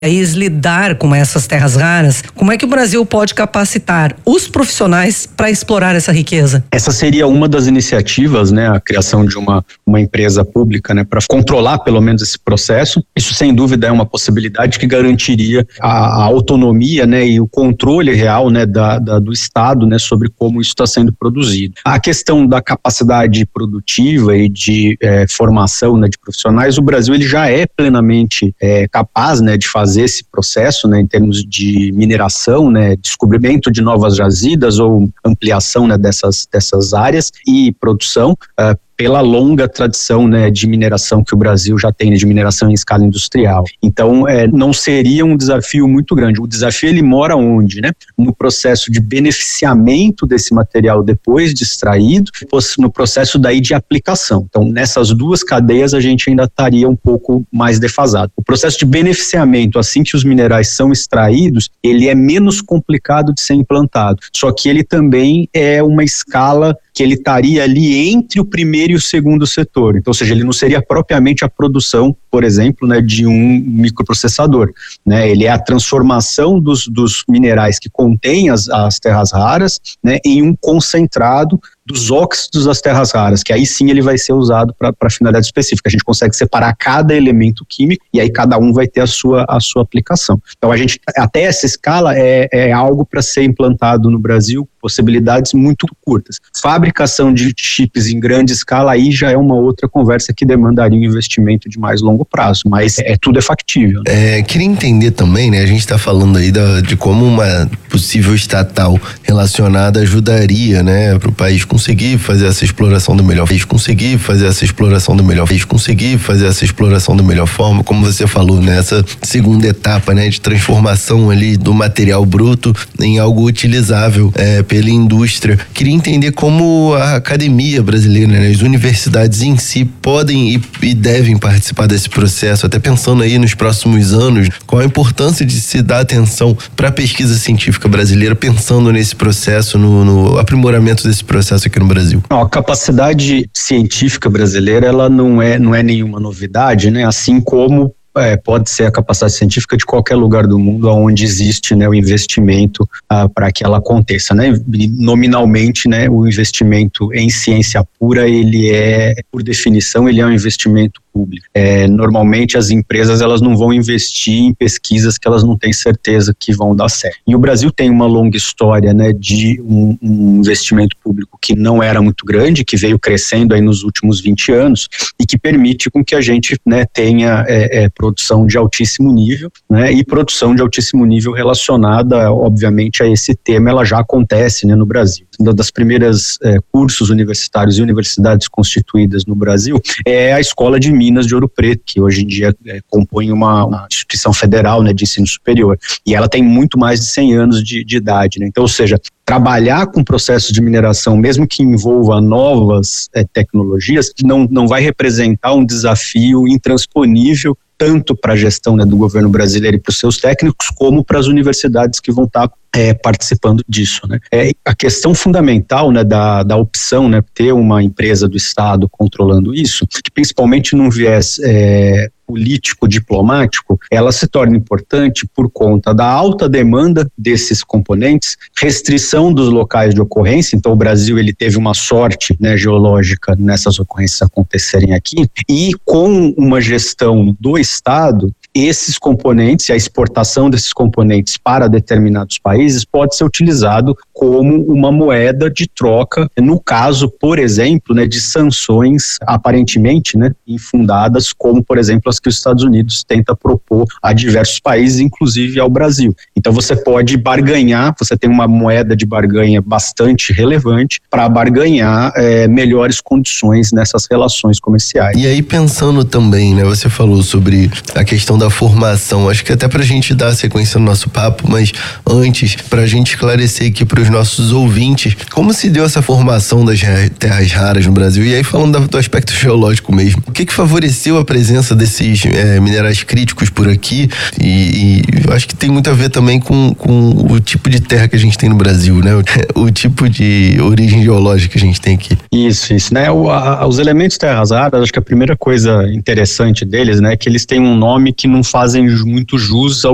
país lidar com essas terras raras, como é que o Brasil pode capacitar os profissionais para explorar essa riqueza? Essa seria uma das iniciativas, né, a criação de uma empresa pública, né, para controlar pelo menos esse processo. Isso sem dúvida é uma possibilidade que garantiria a autonomia, né, e o controle real, né, do Estado, né, sobre como isso está sendo produzido. A questão da capacidade produtiva e de formação, né, de profissionais, o Brasil ele já é plenamente capaz, né, de fazer esse processo, né, em termos de mineração, né, descobrimento de novas jazidas ou ampliação, né, dessas áreas e produção, pela longa tradição, né, de mineração que o Brasil já tem, né, de mineração em escala industrial. Então, não seria um desafio muito grande. O desafio ele mora onde, né? No processo de beneficiamento desse material depois de extraído, no processo daí de aplicação. Então, nessas duas cadeias a gente ainda estaria um pouco mais defasado. O processo de beneficiamento, assim que os minerais são extraídos, ele é menos complicado de ser implantado. Só que ele também é uma escala que ele estaria ali entre o primeiro e o segundo setor. Então, ou seja, ele não seria propriamente a produção, por exemplo, né, de um microprocessador, né? Ele é a transformação dos minerais que contêm as terras raras, né, em um concentrado dos óxidos das terras raras, que aí sim ele vai ser usado para finalidade específica. A gente consegue separar cada elemento químico e aí cada um vai ter a sua aplicação. Então a gente, até essa escala é algo para ser implantado no Brasil, possibilidades muito curtas. Fabricação de chips em grande escala aí já é uma outra conversa que demandaria um investimento de mais longo prazo, mas tudo é factível. Queria entender também, né, a gente está falando aí de como uma possível estatal relacionada ajudaria, né, para o país conseguir fazer essa exploração da melhor forma, como você falou, nessa segunda etapa, né, de transformação ali do material bruto em algo utilizável pela indústria. Queria entender como a academia brasileira, né, as universidades em si podem e devem participar desse processo, até pensando aí nos próximos anos, qual a importância de se dar atenção para a pesquisa científica brasileira, pensando nesse processo, no aprimoramento desse processo aqui no Brasil. A capacidade científica brasileira, ela não é nenhuma novidade, né? Assim como pode ser a capacidade científica de qualquer lugar do mundo onde existe, né, o investimento para que ela aconteça, né? E, nominalmente, né, o investimento em ciência pura, ele por definição, ele é um investimento público. Normalmente as empresas elas não vão investir em pesquisas que elas não têm certeza que vão dar certo. E o Brasil tem uma longa história, né, de um investimento público que não era muito grande, que veio crescendo aí nos últimos 20 anos e que permite com que a gente, né, tenha produção de altíssimo nível, né, e produção de altíssimo nível relacionada, obviamente, a esse tema, ela já acontece, né, no Brasil. Uma das primeiras cursos universitários e universidades constituídas no Brasil é a Escola de Minas de Ouro Preto, que hoje em dia compõe uma instituição federal, né, de ensino superior, e ela tem muito mais de 100 anos de idade, né? Então, ou seja, trabalhar com processos de mineração, mesmo que envolva novas tecnologias, não vai representar um desafio intransponível tanto para a gestão, né, do governo brasileiro e para os seus técnicos, como para as universidades que vão estar participando disso, né? A questão fundamental, né, da opção, né, ter uma empresa do Estado controlando isso, que principalmente num viés político, diplomático, ela se torna importante por conta da alta demanda desses componentes, restrição dos locais de ocorrência. Então o Brasil ele teve uma sorte, né, geológica nessas ocorrências acontecerem aqui, e com uma gestão do Estado, esses componentes e a exportação desses componentes para determinados países pode ser utilizado como uma moeda de troca, no caso, por exemplo, né, de sanções aparentemente, né, infundadas, como, por exemplo, as que os Estados Unidos tenta propor a diversos países, inclusive ao Brasil. Então você pode barganhar, você tem uma moeda de barganha bastante relevante para barganhar melhores condições nessas relações comerciais. E aí, pensando também, né, você falou sobre a questão da formação, acho que até pra gente dar sequência no nosso papo, mas antes, pra gente esclarecer aqui pros nossos ouvintes, como se deu essa formação das terras raras no Brasil, e aí falando do aspecto geológico mesmo, o que favoreceu a presença desses minerais críticos por aqui, e eu acho que tem muito a ver também com o tipo de terra que a gente tem no Brasil, né, o tipo de origem geológica que a gente tem aqui. Isso, né, os elementos terras raras, acho que a primeira coisa interessante deles, né, é que eles têm um nome que não fazem muito jus ao